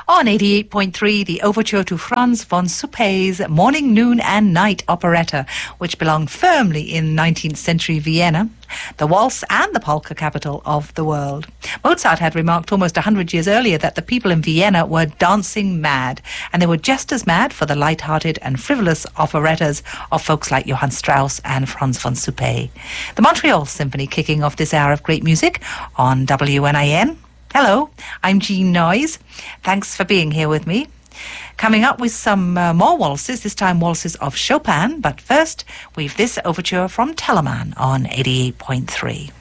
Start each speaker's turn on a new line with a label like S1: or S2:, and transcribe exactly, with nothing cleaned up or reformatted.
S1: On eighty-eight point three, the overture to Franz von Suppé's Morning, Noon and Night operetta, which belonged firmly in nineteenth century Vienna, the waltz and the polka capital of the world. Mozart had remarked almost a hundred years earlier that the people in Vienna were dancing mad, and they were just as mad for the light-hearted and frivolous operettas of folks like Johann Strauss and Franz von Suppé. The Montreal Symphony kicking off this hour of great music on W N I N. Hello, I'm Jean Noyes. Thanks for being here with me. Coming up with some uh, more waltzes, this time waltzes of Chopin, but first we've this overture from Telemann on eighty-eight point three.